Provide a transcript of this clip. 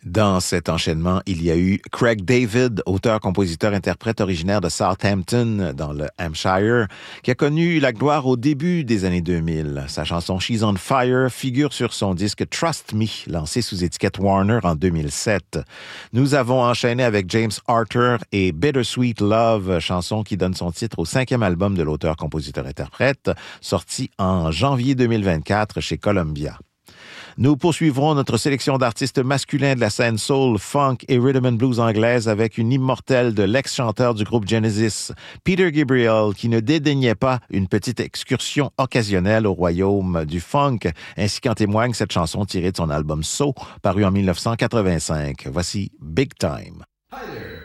Dans cet enchaînement, il y a eu Craig David, auteur, compositeur, interprète originaire de Southampton, dans le Hampshire, qui a connu la gloire au début des années 2000. Sa chanson She's on Fire figure sur son disque Trust Me, lancé sous étiquette Warner en 2007. Nous avons enchaîné avec James Arthur et Bittersweet Love, chanson qui donne son titre au 5e album de l'auteur, compositeur, interprète, sorti en janvier 2024 chez Columbia. Nous poursuivrons notre sélection d'artistes masculins de la scène soul, funk et rhythm and blues anglaise avec une immortelle de l'ex-chanteur du groupe Genesis, Peter Gabriel, qui ne dédaignait pas une petite excursion occasionnelle au royaume du funk, ainsi qu'en témoigne cette chanson tirée de son album So, paru en 1985. Voici Big Time. Hi there.